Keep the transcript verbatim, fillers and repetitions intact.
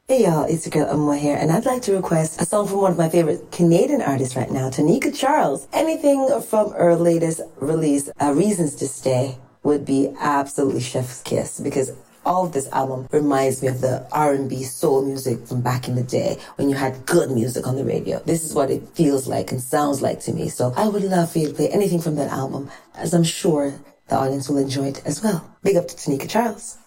Hey y'all, it's your girl Umwa here, and I'd like to request a song from one of my favorite Canadian artists right now, Tanika Charles. Anything from her latest release, uh, Reasons to Stay, would be absolutely chef's kiss, because all of this album reminds me of the R and B soul music from back in the day when you had good music on the radio. This is what it feels like and sounds like to me. So I would love for you to play anything from that album, as I'm sure the audience will enjoy it as well. Big up to Tanika Charles.